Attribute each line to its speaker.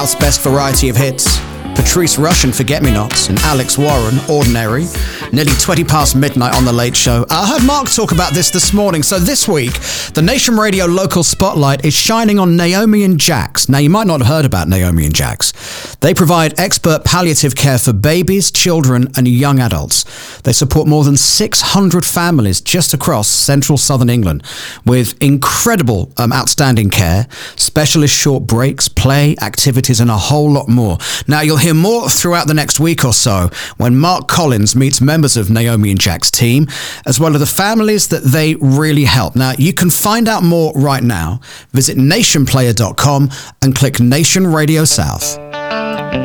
Speaker 1: South's best variety of hits. Patrice Rushen, Forget-Me-Nots, and Alex Warren, Ordinary. Nearly 20 past midnight on The Late Show. I heard Mark talk about this morning. So this week, the Nation Radio local spotlight is shining on Naomi and Jax. Now, you might not have heard about Naomi and Jax. They provide expert palliative care for babies, children, and young adults. They support more than 600 families just across central southern England with incredible, outstanding care, specialist short breaks, play, activities, and a whole lot more. Now, you'll hear more throughout the next week or so when Mark Collins meets members of Naomi and Jack's team, as well as the families that they really help. Now, you can find out more right now. Visit nationplayer.com and click Nation Radio South.